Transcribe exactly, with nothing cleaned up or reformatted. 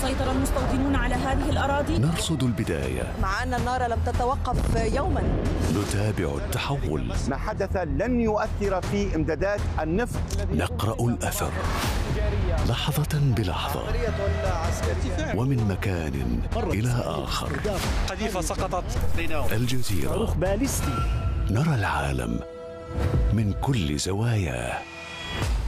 سيطر المستوطنون على هذه الأراضي؟ نرصد البداية مع أن النار لم تتوقف يوما. نتابع التحول. ما حدث لن يؤثر في إمدادات النفط. نقرأ الأثر لحظة بلحظة ومن مكان إلى آخر. قذيفة سقطت. الجزيرة. نرى العالم من كل زواياه.